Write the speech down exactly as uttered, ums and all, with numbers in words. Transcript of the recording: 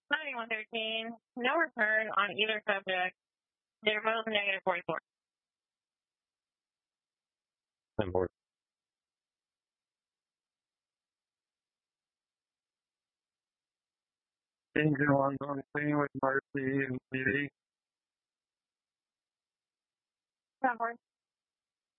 ninety-one thirteen, no return on either subject. They're both negative forty-four. ten four. Danger one's on scene with Marcy and C D. ten four.